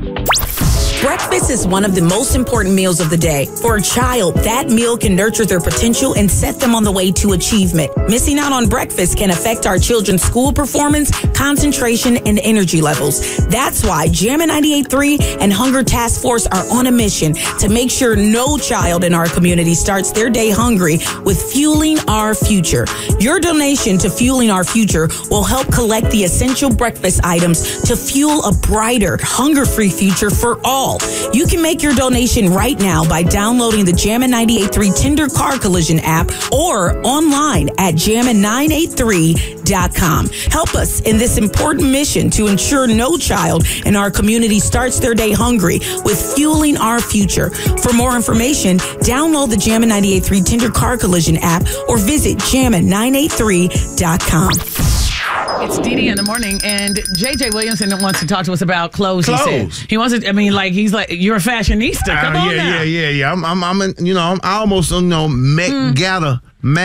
Breakfast is one of the most important meals of the day. For a child, that meal can nurture their potential and set them on the way to achievement. Missing out on breakfast can affect our children's school performance, concentration, and energy levels. That's why Jammin' 98.3 and Hunger Task Force are on a mission to make sure no child in our community starts their day hungry with Fueling Our Future. Your donation to Fueling Our Future will help collect the essential breakfast items to fuel a brighter, hunger-free future for all. You can make your donation right now by downloading the Jammin' 98.3 Tender Car Collision app or online at jammin983.com. Help us in this important mission to ensure no child in our community starts their day hungry with Fueling Our Future. For more information, download the Jammin' 98.3 Tender Car Collision app or visit jammin983.com. It's Dee in the morning, and JJ Williamson wants to talk to us about clothes. He wants to. I mean, he's like, you're a fashionista. Come on now. Yeah. I'm I almost Met Gala.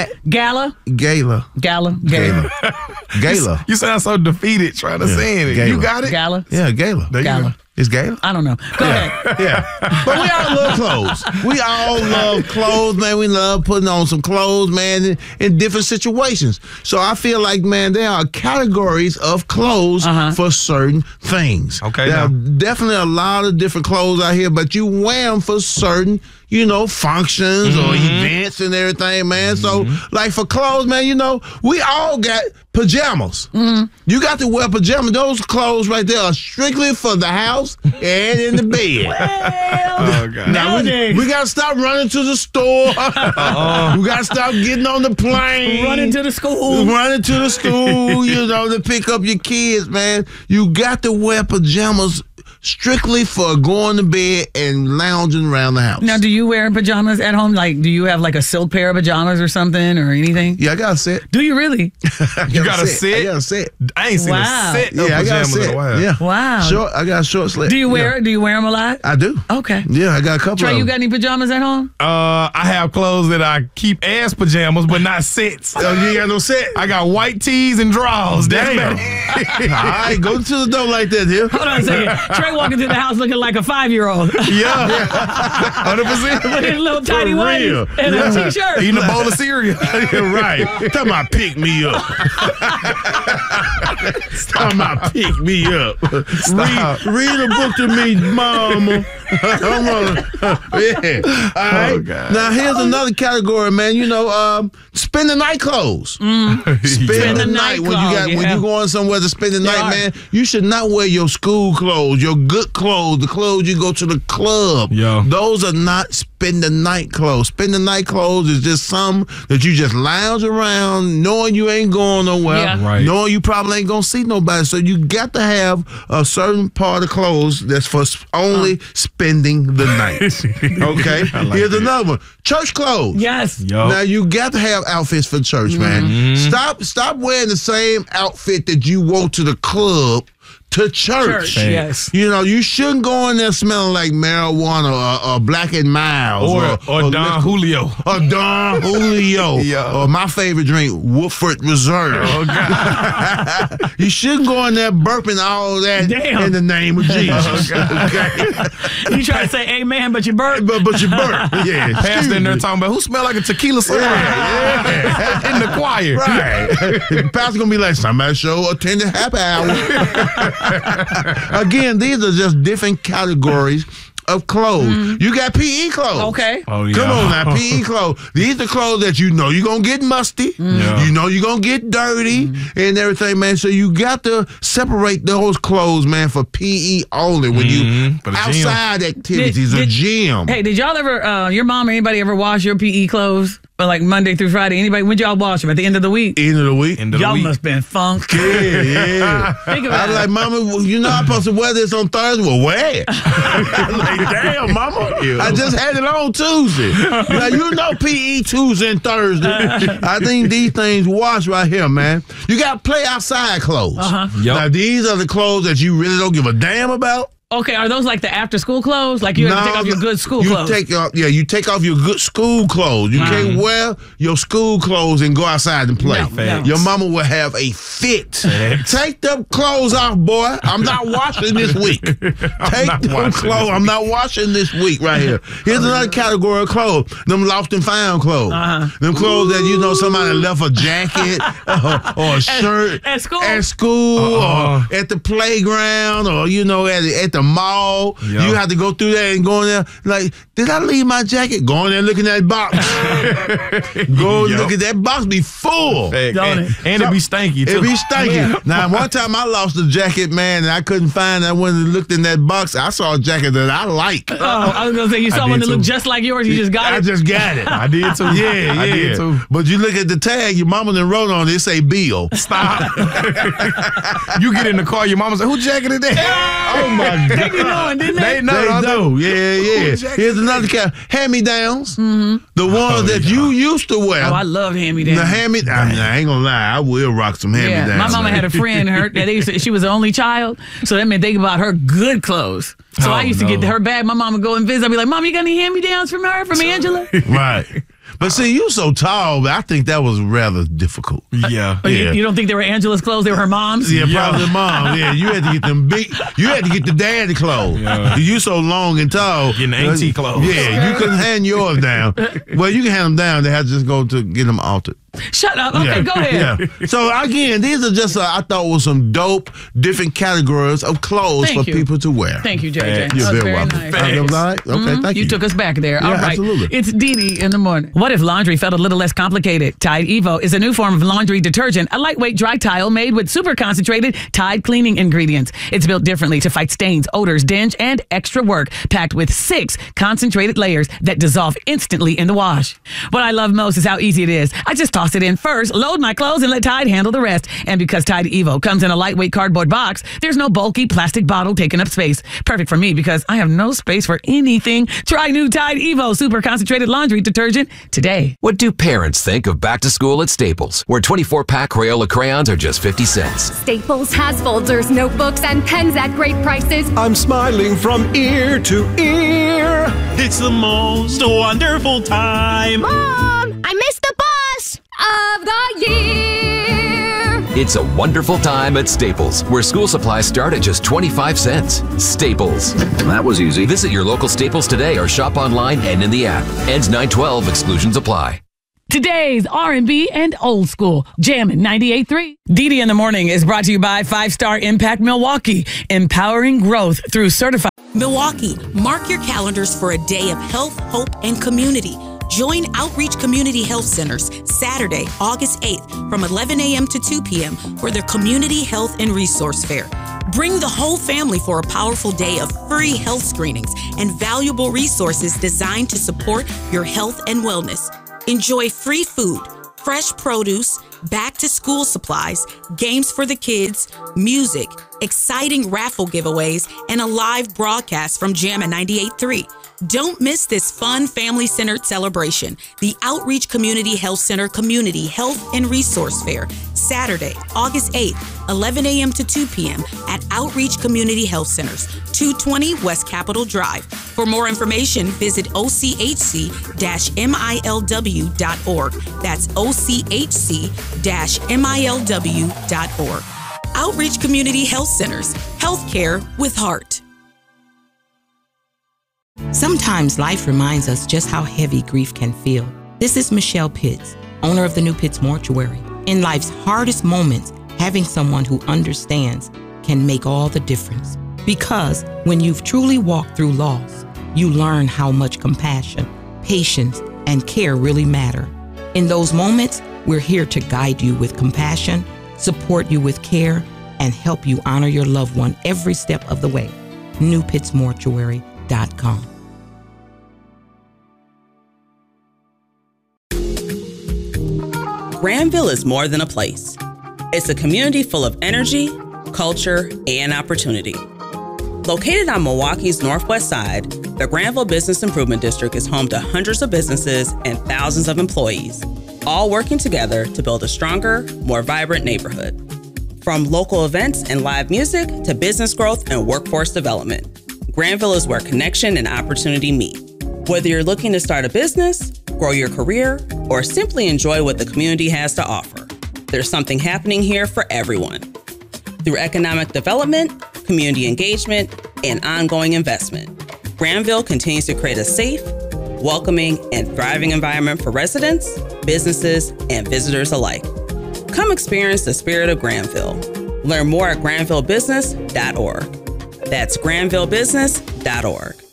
You sound so defeated trying to say it. Gala. You got it? Gala. Yeah, Gala. Gala. It's Gala? I don't know. Go ahead. Yeah. But we all love clothes. We all love clothes, man. We love putting on some clothes, man, in different situations. So I feel like, man, there are categories of clothes for certain things. Okay. There are definitely a lot of different clothes out here, but you wear them for certain, functions or events and everything, man. So, like for clothes, man, we all got pajamas. You got to wear pajamas. Those clothes right there are strictly for the house and in the bed. Oh, God. Now, we got to stop running to the store. We got to stop getting on the plane. Running to the school, to pick up your kids, man. You got to wear pajamas strictly for going to bed and lounging around the house. Now, do you wear pajamas at home? Like, do you have like a silk pair of pajamas or something or anything? Yeah, I got a set. Do you really? You got a set? I got a set. I ain't seen a set of I got a pajamas set. in a while. Yeah. Wow. I got a short sleeve. Do you wear them a lot? I do. Okay. Yeah, I got a couple Trey, of them. you got any pajamas at home? I have clothes that I keep as pajamas, but not sets. Oh, you ain't got no set? I got white tees and drawers. Damn. All right, go to the door like that here. Hold on a second. Trey walking through the house looking like a 5-year-old. Yeah. 100%. With his little tiny whitey and a t-shirt. Eating a bowl of cereal. Right. Talking about pick me up. Talking about pick me up. Read a book to me, mama. Yeah. All right. Oh, God. Now, here's another category, man. Spend the night clothes. Spend the night when you going somewhere to spend the night, man. You should not wear your school clothes, your good clothes, the clothes you go to the club. Yeah. Those are not spend the night clothes. Spend the night clothes is just some that you just lounge around knowing you ain't going nowhere, Right. knowing you probably ain't gonna see nobody. So you got to have a certain part of clothes that's for only spending the night. Okay? Here's another one. Church clothes. Yes. Yo. Now you got to have outfits for church, man. Stop wearing the same outfit that you wore to the club to church. Yes. You shouldn't go in there smelling like marijuana or Black and Miles or Don Julio. Or Don Julio. Yeah. Or my favorite drink, Woodford Reserve. Oh, God. You shouldn't go in there burping all that in the name of Jesus. Okay? You try to say amen, but you burp. But you burp. Yeah. Pastor in there talking about who smell like a tequila soda in the choir. Right. Pastor gonna be like, somebody show attended happy hour. Again, these are just different categories of clothes. You got PE clothes. Okay. Oh, yeah. Come on now, PE clothes. These are clothes that you're going to get musty. Yeah. You're going to get dirty and everything, man. So you got to separate those clothes, man, for PE only. When you outside activities, a gym. Hey, did y'all ever, your mom or anybody ever wash your PE clothes? Like Monday through Friday? Anybody? When y'all wash them? At the end of the week? End of the week. Y'all must have been funky. Yeah. Think I about was like, Mama, I'm supposed to wear this on Thursday. Well, wear it. I'm like, damn, Mama. I just had it on Tuesday. Now, PE Tuesday and Thursday. I think these things wash right here, man. You got to play outside clothes. Yep. Now, these are the clothes that you really don't give a damn about. Okay, are those like the after school clothes? Like you have to take off your good school clothes? You take off your good school clothes. You can't wear your school clothes and go outside and play. No. Your mama will have a fit. Take them clothes off, boy. I'm not washing this week. Take them clothes. I'm not washing this week right here. Here's another category of clothes. Them lost and found clothes. Them clothes that somebody left a jacket or a shirt at school or at the playground or at the mall. Yep. You have to go through there and go in there like, did I leave my jacket? Go in there and look in that box. Go look at that box be full. Don't it? And it be stanky too. It be stanky. Yeah. Now one time I lost a jacket, man, and I couldn't find it. I went and looked in that box. I saw a jacket that I like. Oh, I was gonna say you saw one that looked just like yours. You just got it. I just got it. I did too. Yeah, I did too. But you look at the tag, your mama done wrote on it say Bill. Stop. You get in the car, your mama say, "Who jacket is that?" Oh my God. They be knowing, didn't they? They know. Yeah. Here's another kind. Hand-me-downs. The ones that you used to wear. Oh, I love hand-me-downs. I ain't gonna lie. I will rock some hand-me-downs. Yeah, my mama had a friend. She was the only child, so that meant they bought her good clothes. So I used to get her bag. My mom would go and visit. I'd be like, "Mom, you got any hand-me-downs from Angela?" Right. But see, you so tall, but I think that was rather difficult. Yeah. You don't think they were Angela's clothes? They were her mom's? Yeah, probably mom. Yeah, you had to get them big. You had to get the daddy clothes. Yeah. You so long and tall. Getting auntie clothes. Yeah, you couldn't hand yours down. Well, you can hand them down. They had to just go to get them altered. Shut up. Okay, go ahead. Yeah. So, again, these are just, I thought, was some dope, different categories of clothes for people to wear. Thank you, JJ. You're very welcome. Nice. That was all right? Okay, thank you. You took us back there. Yeah, All right. absolutely. It's Dee in the morning. What if laundry felt a little less complicated? Tide Evo is a new form of laundry detergent, a lightweight dry tile made with super concentrated Tide cleaning ingredients. It's built differently to fight stains, odors, dinge, and extra work, packed with 6 concentrated layers that dissolve instantly in the wash. What I love most is how easy it is. I just toss it in first, load my clothes, and let Tide handle the rest. And because Tide Evo comes in a lightweight cardboard box, there's no bulky plastic bottle taking up space. Perfect for me because I have no space for anything. Try new Tide Evo super concentrated laundry detergent today. What do parents think of back to school at Staples, where 24-pack Crayola crayons are just 50 cents? Staples has folders, notebooks, and pens at great prices. I'm smiling from ear to ear. It's the most wonderful time. Mom, I missed the bus of the year. It's a wonderful time at Staples, where school supplies start at just 25 cents. Staples. That was easy. Visit your local Staples today or shop online and in the app. Ends 9/12. Exclusions apply. Today's R&B and old school, Jammin' 98.3. Dee in the morning is brought to you by 5-Star Impact Milwaukee, empowering growth through certified. Milwaukee, mark your calendars for a day of health, hope, and community. Join Outreach Community Health Centers Saturday, August 8th from 11 a.m. to 2 p.m. for their Community Health and Resource Fair. Bring the whole family for a powerful day of free health screenings and valuable resources designed to support your health and wellness. Enjoy free food, fresh produce, back-to-school supplies, games for the kids, music, exciting raffle giveaways, and a live broadcast from Jammin' 98.3. Don't miss this fun, family-centered celebration, the Outreach Community Health Center Community Health and Resource Fair, Saturday, August 8th, 11 a.m. to 2 p.m. at Outreach Community Health Centers, 220 West Capitol Drive. For more information, visit ochc-milw.org. That's ochc-milw.org. Outreach Community Health Centers, healthcare with heart. Sometimes life reminds us just how heavy grief can feel. This is Michelle Pitts, owner of the New Pitts Mortuary. In life's hardest moments, having someone who understands can make all the difference. Because when you've truly walked through loss, you learn how much compassion, patience, and care really matter. In those moments, we're here to guide you with compassion, support you with care, and help you honor your loved one every step of the way. NewPittsMortuary.com. Granville is more than a place. It's a community full of energy, culture, and opportunity. Located on Milwaukee's northwest side, the Granville Business Improvement District is home to hundreds of businesses and thousands of employees, all working together to build a stronger, more vibrant neighborhood. From local events and live music to business growth and workforce development, Granville is where connection and opportunity meet. Whether you're looking to start a business, grow your career, or simply enjoy what the community has to offer, there's something happening here for everyone. Through economic development, community engagement, and ongoing investment, Granville continues to create a safe, welcoming, and thriving environment for residents, businesses, and visitors alike. Come experience the spirit of Granville. Learn more at granvillebusiness.org. That's granvillebusiness.org.